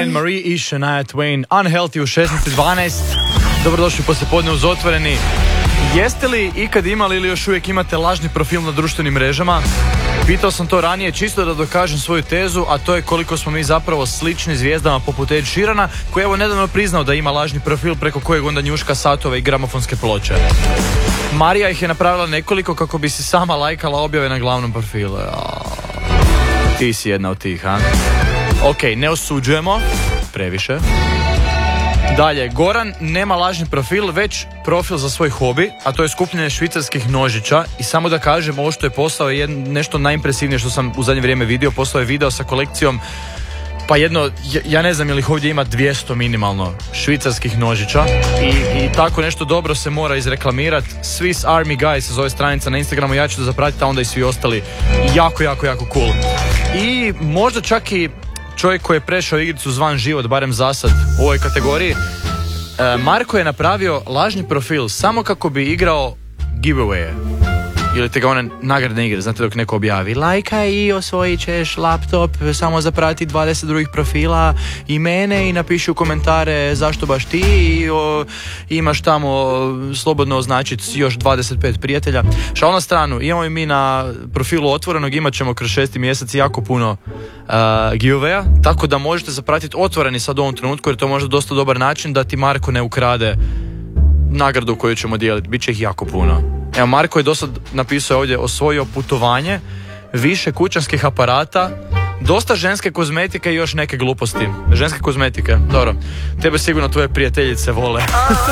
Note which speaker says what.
Speaker 1: Anne-Marie i Shania Twain, Unhealthy u 16:12. Dobrodošli poslijepodne uz Otvoreni. Jeste li ikad imali ili još uvijek imate lažni profil na društvenim mrežama? Pitao sam to ranije čisto da dokažem svoju tezu, a to je koliko smo mi zapravo slični zvijezdama poput Ed Sheerana, koji je evo nedavno priznao da ima lažni profil preko kojeg onda njuška satove i gramofonske ploče. Marija ih je napravila nekoliko kako bi si sama lajkala objave na glavnom profilu. Ti si jedna od tih, ha? Ok, ne osuđujemo, previše. Dalje, Goran nema lažni profil, već profil za svoj hobi, a to je skupljanje švicarskih nožića. I samo da kažem, ovo što je poslao je nešto najimpresivnije što sam u zadnje vrijeme vidio. Poslao je video sa kolekcijom, pa jedno, ja ne znam je li ih ovdje ima 200 minimalno švicarskih nožića. I tako nešto dobro se mora izreklamirati. Swiss Army Guy se zove stranica na Instagramu, ja ću da zapratiti, a onda i svi ostali. Jako cool. I možda čak i čovjek koji je prešao igricu zvan život, barem zasad u ovoj kategoriji. Marko je napravio lažni profil samo kako bi igrao giveaway ili te ga one nagradne igre, znate, dok neko objavi lajkaj i osvojit ćeš laptop, samo zaprati 20 drugih profila i mene i napiši u komentare zašto baš ti i imaš tamo slobodno označiti još 25 prijatelja. Šal na stranu, imamo i mi na profilu Otvorenog, imat ćemo kroz 6. mjesec jako puno giveawaya, tako da možete zapratiti Otvoreni sad u ovom trenutku, jer to je možda dosta dobar način da ti Marko ne ukrade nagradu koju ćemo dijeliti, bit će ih jako puno. Evo, Marko je dosad napisao ovdje, osvojio putovanje, više kućanskih aparata, dosta ženske kozmetike i još neke gluposti. Ženske kozmetike, dobro. Tebe sigurno tvoje prijateljice vole.